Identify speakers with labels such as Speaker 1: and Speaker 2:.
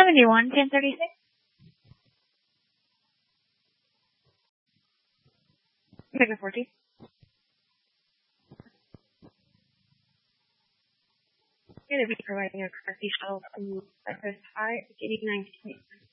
Speaker 1: 71, 1036. Mega 40. Going to be providing a car fee shuttle to Cypress High, 89.